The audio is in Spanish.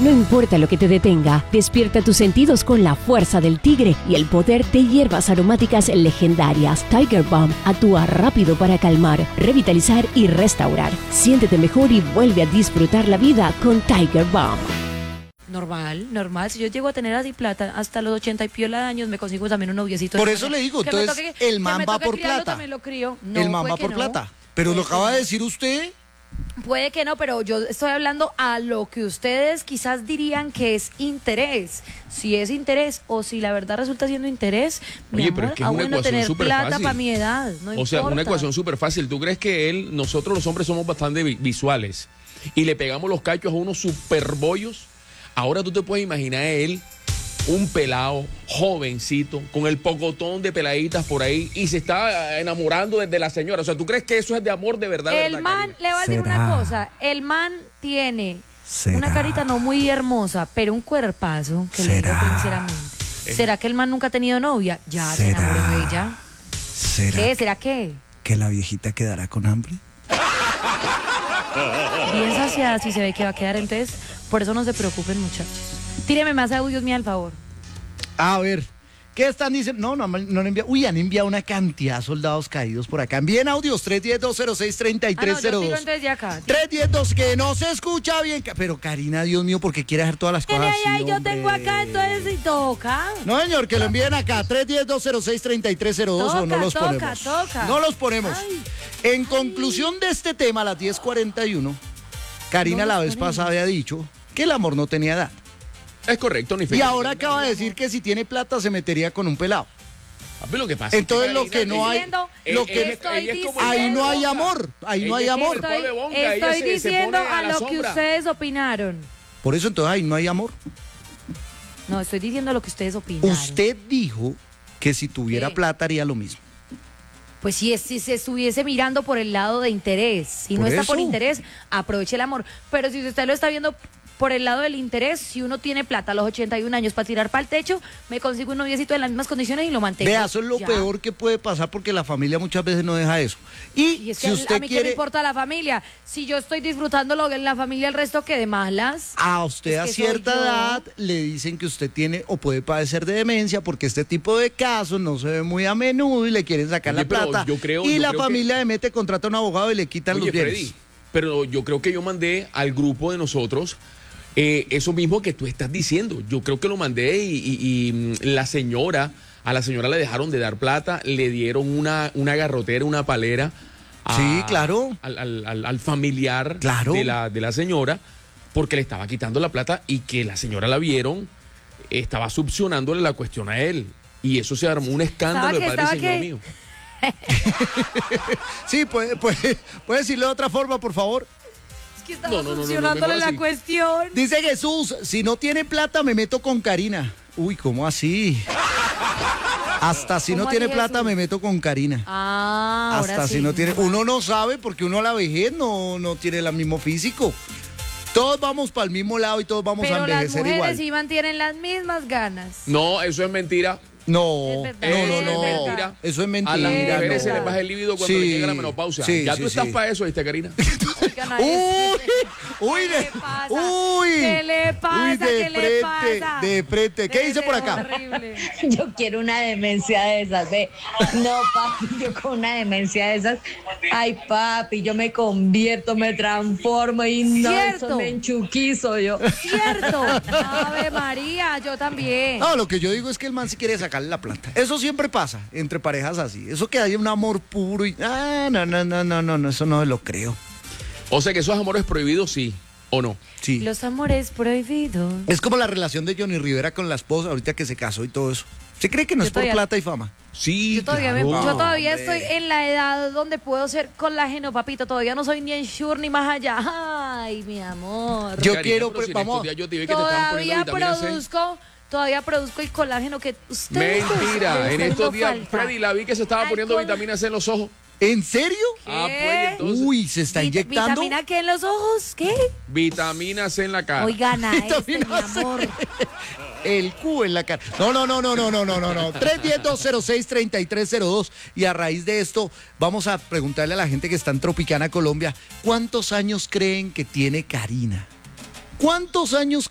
No importa lo que te detenga, despierta tus sentidos con la fuerza del tigre y el poder de hierbas aromáticas legendarias. Tiger Balm actúa rápido para calmar, revitalizar y restaurar. Siéntete mejor y vuelve a disfrutar la vida con Tiger Balm. Normal. Si yo llego a tener así plata hasta los 80 y piola de años, me consigo también un noviecito. Por eso le digo, entonces el man va por plata. También lo crío. No, el man va por plata. Pero lo acaba de decir usted. Puede que no, pero yo estoy hablando a lo que ustedes quizás dirían que es interés. Si es interés o si la verdad resulta siendo interés, oye, pero es que es una ecuación tener súper plata fácil. para mi edad, no o sea, importa. una ecuación súper fácil. ¿Tú crees que nosotros los hombres somos bastante visuales y le pegamos los cachos a unos super bollos? Ahora tú te puedes imaginar a él, un pelado, jovencito, con el pocotón de peladitas por ahí y se está enamorando de la señora. O sea, ¿tú crees que eso es de amor de verdad? El man, le voy a decir una cosa, el man tiene una carita no muy hermosa, pero un cuerpazo, que le digo sinceramente. ¿Será que el man nunca ha tenido novia? Ya se enamoró de ella. ¿Será qué? ¿Que la viejita quedará con hambre? Bien saciada, si se ve que va a quedar, entonces, por eso no se preocupen, muchachos. Tíreme más audios, mío, al favor. A ver, ¿qué están diciendo? No han enviado. Uy, han enviado una cantidad de soldados caídos por acá. Envíen audios, 310-206-3302. yo tiro entonces de acá. 310-2, que no se escucha bien. Pero Karina, Dios mío, porque quiere hacer todas las cosas así, Ay, yo hombre. tengo acá, entonces si toca. No, señor, que lo envíen acá, 310-206-3302 o no los ponemos. Toca. No los ponemos. En conclusión de este tema, a las 10:41, Karina la vez pasada había dicho que el amor no tenía edad. Es correcto, ni fe. Y ahora acaba de decir que si tiene plata se metería con un pelado. Lo que pasa entonces es lo que no hay, ahí no hay amor, ahí no hay amor. Estoy diciendo a lo que ustedes opinaron. Por eso entonces ahí no hay amor. No, estoy diciendo lo que ustedes opinaron. Usted dijo que si tuviera plata haría lo mismo. Pues si se estuviese mirando por el lado de interés, si no está por interés, aproveche el amor. Pero si usted lo está viendo por el lado del interés, si uno tiene plata a los 81 años para tirar para el techo, me consigo un noviecito en las mismas condiciones y lo mantengo. Vea, eso es lo peor que puede pasar porque la familia muchas veces no deja eso. Y es que si usted a mí qué me importa la familia, si yo estoy disfrutándolo en la familia, el resto que de malas. A usted a cierta edad le dicen que usted tiene o puede padecer de demencia porque este tipo de casos no se ve muy a menudo y le quieren sacar la plata. Y la familia le mete, contrata a un abogado y le quitan los bienes. Freddy, pero yo creo que yo mandé al grupo de nosotros eso mismo que tú estás diciendo. Yo creo que lo mandé y a la señora le dejaron de dar plata, le dieron una garrotera, una palera claro. al familiar claro. de la señora, porque le estaba quitando la plata y que la señora la vieron, estaba succionándole la cuestión a él. Y eso se armó un escándalo de padre y señor mío. Sí, puede decirlo de otra forma, por favor. Que estaba funcionándole la cuestión. Dice Jesús, si no tiene plata me meto con Karina. Uy, ¿cómo así? Hasta si no tiene plata me meto con Karina. Hasta si no tiene. Uno no sabe porque uno a la vejez no tiene el mismo físico. Todos vamos para el mismo lado y todos vamos a envejecer igual. Pero las mujeres sí mantienen las mismas ganas. No, eso es mentira. No. Mentira. Eso es mentira. A las mujeres se les baja el líbido cuando le llega la menopausia. Ya tú estás para eso, ¿viste, Karina? ¿Qué le pasa? De frente. ¿Qué dice por acá? Yo quiero una demencia de esas, ve. No, papi, yo con una demencia de esas. Ay, papi, yo me convierto, me transformo y no, eso me enchuquizo yo. Cierto. Ave María, yo también. No, lo que yo digo es que el man sí quiere sacarle la plata. Eso siempre pasa entre parejas así. Eso que hay un amor puro y... No, eso no lo creo. O sea que esos amores prohibidos, sí o no. Sí. Los amores prohibidos. Es como la relación de Johnny Rivera con la esposa ahorita que se casó y todo eso. ¿Se cree que no es por plata y fama? Sí, yo todavía estoy en la edad donde puedo ser colágeno, papito. Todavía no soy ni en Shure ni más allá. Ay, mi amor. Yo quiero... Vamos. Todavía produzco el colágeno que usted... Mentira, en estos días Freddy la vi que se estaba poniendo vitamina C en los ojos. ¿En serio? ¿Qué? Entonces, uy, ¿se está inyectando? ¿Vitamina qué en los ojos? ¿Qué? Vitamina C en la cara. Oigan, mi amor. El Q en la cara. No. 310-206-3302. Y a raíz de esto, vamos a preguntarle a la gente que está en Tropicana, Colombia, ¿cuántos años creen que tiene Karina? ¿Cuántos años